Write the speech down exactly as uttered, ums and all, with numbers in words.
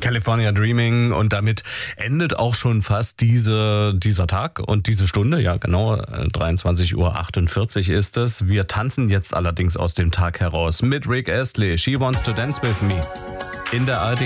California Dreaming, und damit endet auch schon fast diese, dieser Tag und diese Stunde. Ja, genau, dreiundzwanzig Uhr achtundvierzig ist es. Wir tanzen jetzt allerdings aus dem Tag heraus mit Rick Astley. She Wants to Dance With Me in der A R D.